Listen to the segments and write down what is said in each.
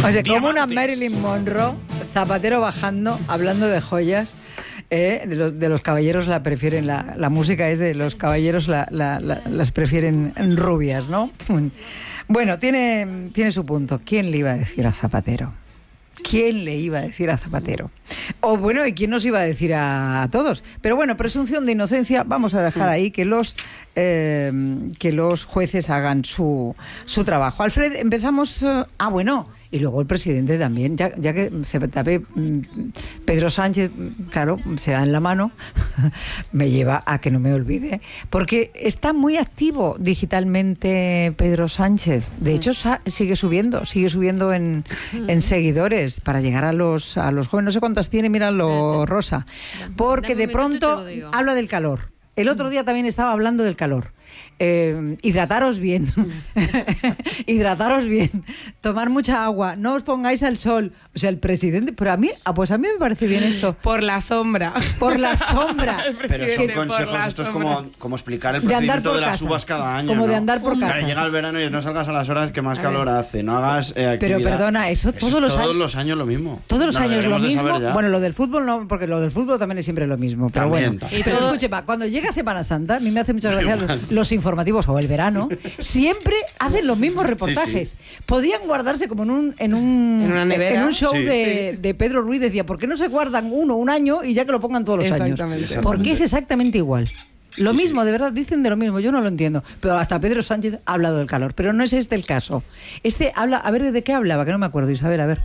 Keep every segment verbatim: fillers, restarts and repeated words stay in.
O sea, como una Marilyn Monroe, Zapatero bajando, hablando de joyas. Eh, de, los, de los caballeros la prefieren, la, la música es de los caballeros la, la, la, las prefieren rubias, ¿no? Bueno, tiene, tiene su punto. ¿Quién le iba a decir a Zapatero? ¿Quién le iba a decir a Zapatero? O bueno, ¿y quién nos iba a decir a, a todos? Pero bueno, presunción de inocencia, vamos a dejar ahí que los eh, que los jueces hagan su, su trabajo. Alfred, empezamos... Uh, ah, bueno, y luego el presidente también, ya, ya que se tape Pedro Sánchez, claro, se da en la mano, me lleva a que no me olvide, porque está muy activo digitalmente Pedro Sánchez. De hecho, sa- sigue subiendo, sigue subiendo en, en seguidores para llegar a los, a los jóvenes. No sé cuántas tiene, míralo, Rosa. Porque de pronto habla del calor. El otro día también estaba hablando del calor. Eh, hidrataros bien. Hidrataros bien. Tomar mucha agua. No os pongáis al sol. O sea, el presidente... Pero a mí, ah, pues a mí me parece bien esto. Por la sombra. Por la sombra. Pero son consejos, esto es como, como explicar el procedimiento de, de las casa. uvas cada año. Como ¿no? de andar por casa. Claro, llega el verano y no salgas a las horas que más calor hace. No hagas eh, actividad. Pero perdona, eso, eso todos, es los, todos años, los años lo mismo. Todos los no, años lo mismo. Bueno, lo del fútbol no, porque lo del fútbol también es siempre lo mismo. Pero también, bueno. También. Pero escuche, cuando llega Semana Santa, a mí me hace muchas gracias los, los informativos o el verano, siempre hacen los mismos reportajes. Sí, sí. Podían guardarse como en un en un, ¿En una nevera? En un show sí, de, sí. de Pedro Ruiz, decía, ¿por qué no se guardan uno un año y ya que lo pongan todos los años? Exactamente. Porque es exactamente igual. Lo sí, mismo, sí. de verdad, dicen de lo mismo, yo no lo entiendo. Pero hasta Pedro Sánchez ha hablado del calor. Pero no es este el caso. Este habla, a ver, ¿de qué hablaba? Que no me acuerdo, Isabel, a ver.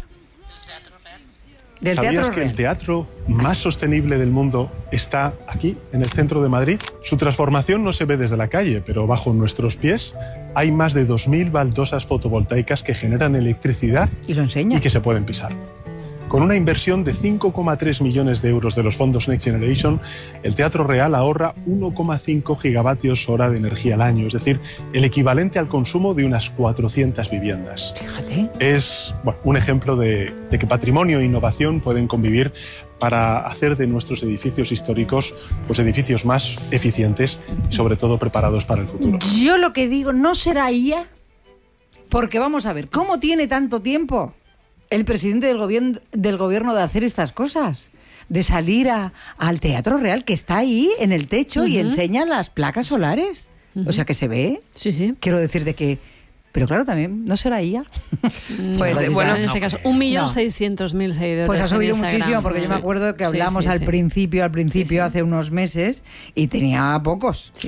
Del ¿Sabías teatro que real? El teatro más sostenible del mundo está aquí, en el centro de Madrid? Su transformación no se ve desde la calle, pero bajo nuestros pies hay más de dos mil baldosas fotovoltaicas que generan electricidad y, lo enseña. y que se pueden pisar. Con una inversión de cinco coma tres millones de euros de los fondos Next Generation, el Teatro Real ahorra uno coma cinco gigavatios hora de energía al año, es decir, el equivalente al consumo de unas cuatrocientas viviendas. Fíjate. Es bueno, un ejemplo de, de que patrimonio e innovación pueden convivir para hacer de nuestros edificios históricos pues edificios más eficientes y sobre todo preparados para el futuro. Yo lo que digo, ¿no será I A? Porque vamos a ver, ¿cómo tiene tanto tiempo el presidente del gobierno, del gobierno de hacer estas cosas? De salir a, al Teatro Real, que está ahí en el techo uh-huh. y enseña las placas solares. Uh-huh. O sea, que se ve. Sí, sí. Quiero decir de que... Pero claro, también, ¿no será I A? Pues no, bueno, en no, este caso, un millón seiscientos mil seguidores. Pues ha subido en muchísimo, porque sí. yo me acuerdo que hablamos sí, sí, al sí. principio, al principio, sí, sí. hace unos meses, y tenía pocos. Sí.